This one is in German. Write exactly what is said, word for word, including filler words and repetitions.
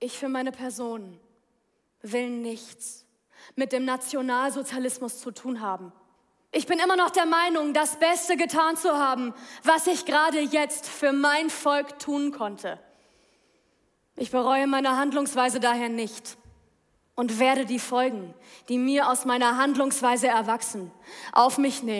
Ich für meine Person will nichts mit dem Nationalsozialismus zu tun haben. Ich bin immer noch der Meinung, das Beste getan zu haben, was ich gerade jetzt für mein Volk tun konnte. Ich bereue meine Handlungsweise daher nicht und werde die Folgen, die mir aus meiner Handlungsweise erwachsen, auf mich nehmen.